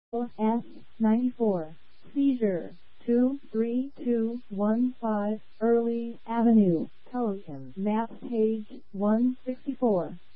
S94, Seizure, 23215 Early Avenue, Pelican, map page 164.